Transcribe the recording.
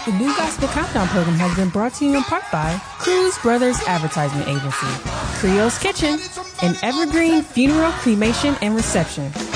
The New Gospel Countdown program has been brought to you in part by Cruz Brothers Advertising Agency, Creole's Kitchen, and Evergreen Funeral, Cremation, and Reception.